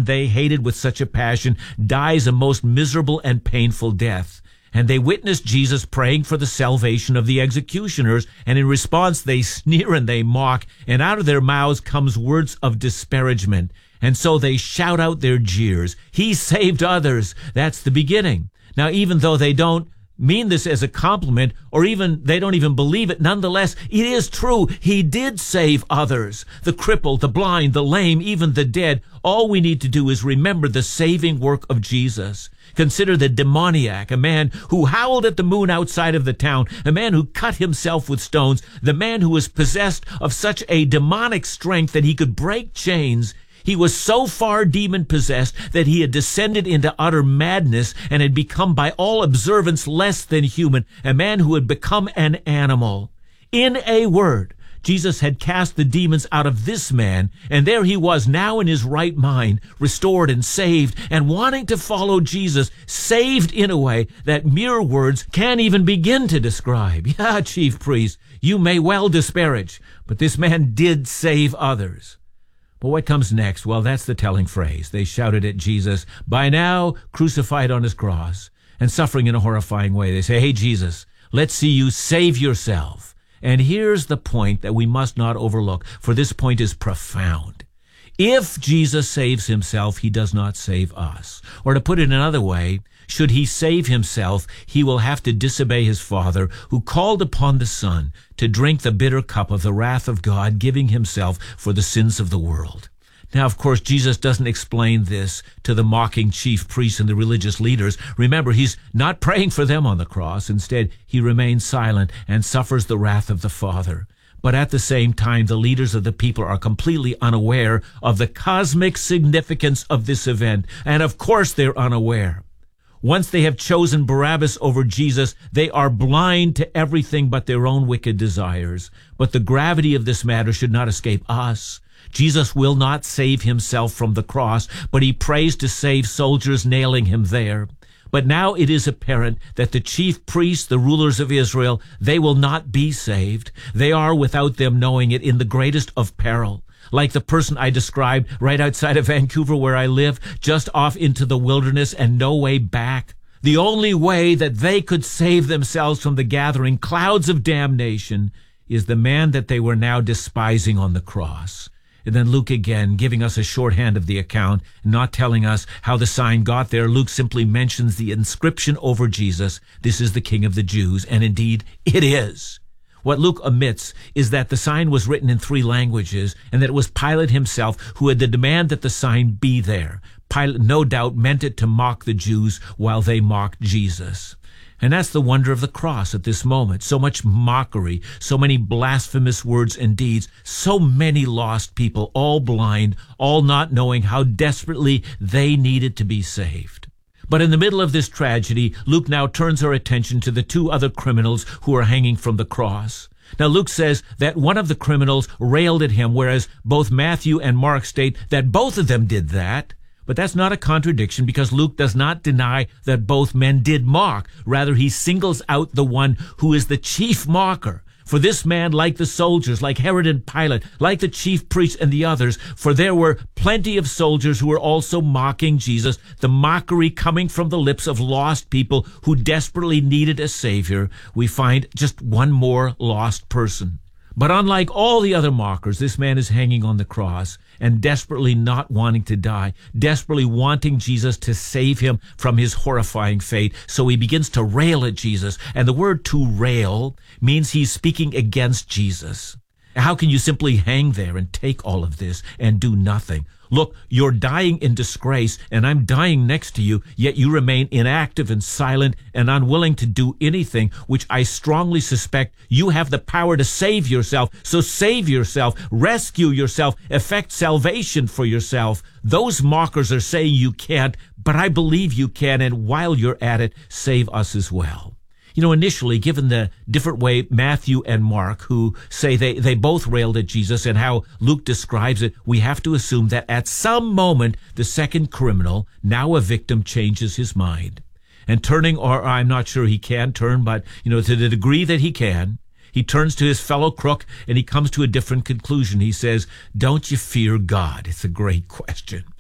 they hated with such a passion dies a most miserable and painful death. And they witness Jesus praying for the salvation of the executioners, and in response they sneer and they mock, and out of their mouths comes words of disparagement. And so they shout out their jeers. He saved others. That's the beginning. Now, even though they don't mean this as a compliment, or even they don't even believe it, nonetheless, it is true. He did save others. The crippled, the blind, the lame, even the dead. All we need to do is remember the saving work of Jesus. Consider the demoniac, a man who howled at the moon outside of the town, a man who cut himself with stones, the man who was possessed of such a demonic strength that he could break chains. He was so far demon-possessed that he had descended into utter madness and had become by all observance less than human, a man who had become an animal. In a word, Jesus had cast the demons out of this man, and there he was now in his right mind, restored and saved, and wanting to follow Jesus, saved in a way that mere words can't even begin to describe. Yeah, chief priest, you may well disparage, but this man did save others. But what comes next? Well, that's the telling phrase. They shouted at Jesus, by now crucified on his cross and suffering in a horrifying way. They say, hey, Jesus, let's see you save yourself. And here's the point that we must not overlook, for this point is profound. If Jesus saves himself, he does not save us. Or to put it another way, should he save himself, he will have to disobey his Father, who called upon the Son to drink the bitter cup of the wrath of God, giving himself for the sins of the world. Now, of course, Jesus doesn't explain this to the mocking chief priests and the religious leaders. Remember, he's not praying for them on the cross. Instead, he remains silent and suffers the wrath of the Father. But at the same time, the leaders of the people are completely unaware of the cosmic significance of this event. And of course, they're unaware. Once they have chosen Barabbas over Jesus, they are blind to everything but their own wicked desires. But the gravity of this matter should not escape us. Jesus will not save himself from the cross, but he prays to save soldiers nailing him there. But now it is apparent that the chief priests, the rulers of Israel, they will not be saved. They are, without them knowing it, in the greatest of peril. Like the person I described right outside of Vancouver where I live, just off into the wilderness and no way back. The only way that they could save themselves from the gathering clouds of damnation is the man that they were now despising on the cross. And then Luke again, giving us a shorthand of the account, not telling us how the sign got there. Luke simply mentions the inscription over Jesus, "This is the King of the Jews," and indeed it is. What Luke omits is that the sign was written in 3 languages and that it was Pilate himself who had the demand that the sign be there. Pilate no doubt meant it to mock the Jews while they mocked Jesus. And that's the wonder of the cross at this moment. So much mockery, so many blasphemous words and deeds, so many lost people, all blind, all not knowing how desperately they needed to be saved. But in the middle of this tragedy, Luke now turns our attention to the 2 other criminals who are hanging from the cross. Now, Luke says that one of the criminals railed at him, whereas both Matthew and Mark state that both of them did that. But that's not a contradiction, because Luke does not deny that both men did mock. Rather, he singles out the one who is the chief mocker. For this man, like the soldiers, like Herod and Pilate, like the chief priests and the others, for there were plenty of soldiers who were also mocking Jesus, the mockery coming from the lips of lost people who desperately needed a Savior. We find just one more lost person. But unlike all the other mockers, this man is hanging on the cross and desperately not wanting to die, desperately wanting Jesus to save him from his horrifying fate. So he begins to rail at Jesus. And the word "to rail" means he's speaking against Jesus. How can you simply hang there and take all of this and do nothing? Look, you're dying in disgrace, and I'm dying next to you, yet you remain inactive and silent and unwilling to do anything, which I strongly suspect you have the power to save yourself. So save yourself, rescue yourself, effect salvation for yourself. Those mockers are saying you can't, but I believe you can, and while you're at it, save us as well. You know, initially, given the different way Matthew and Mark, who say they both railed at Jesus, and how Luke describes it, we have to assume that at some moment, the second criminal, now a victim, changes his mind. And turning, or I'm not sure he can turn, but, to the degree that he can, he turns to his fellow crook and he comes to a different conclusion. He says, "Don't you fear God?" It's a great question.